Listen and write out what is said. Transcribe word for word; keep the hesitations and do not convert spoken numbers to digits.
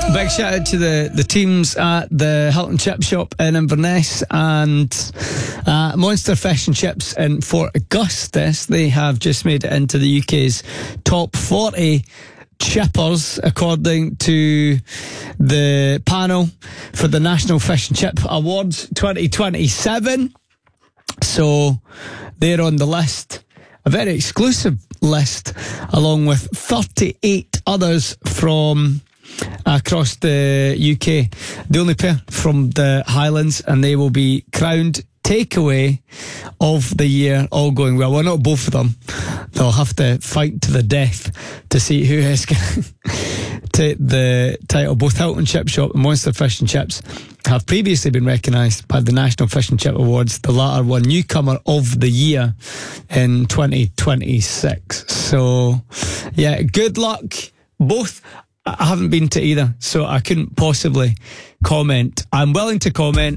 Big shout out to the, the teams at the Hilton Chip Shop in Inverness and uh, Monster Fish and Chips in Fort Augustus. They have just made it into the U K's top forty chippers, according to the panel for the National Fish and Chip Awards twenty twenty-seven. So they're on the list, a very exclusive list, along with thirty-eight others from across the U K. The only pair from the Highlands, and they will be crowned takeaway of the year, all going well. Well, not both of them. They'll have to fight to the death to see who is going to take the title. Both Hilton Chip Shop and Monster Fish and Chips have previously been recognised by the National Fish and Chip Awards. The latter won Newcomer of the Year in twenty twenty-six. So, yeah, good luck. Both. I haven't been to either, so I couldn't possibly comment. I'm willing to comment